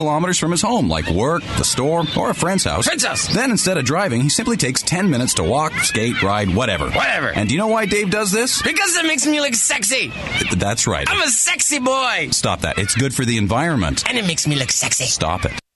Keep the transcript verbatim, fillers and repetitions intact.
kilometers from his home, like work, the store, or a friend's house. Friend's house. Then instead of driving, he simply takes ten minutes to walk, skate, ride, whatever. Whatever. And do you know why Dave does this? Because it makes me look sexy. That's right. I'm a sexy boy. Stop that. It's good for the environment. And it makes me look sexy. Stop it.